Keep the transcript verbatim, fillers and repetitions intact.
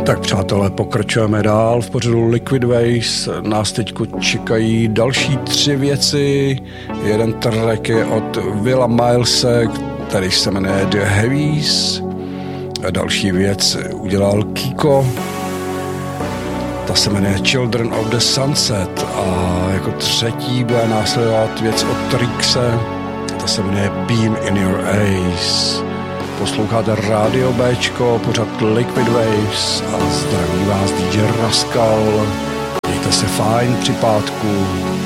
Tak přátelé, pokračujeme dál v pořadu Liquid Waves. Nás teďko čekají další tři věci. Jeden track je od Willa Milese, který se jmenuje The Heavies. A další věc udělal Kiko. Ta se jmenuje Children of the Sunset. A jako třetí bude následovat věc od Trixe. Ta se jmenuje Beam in Your Ace. Posloucháte Rádio Béčko, pořad Liquid Waves a zdraví vás dý džej Rascal. Mějte se fajn při pátku.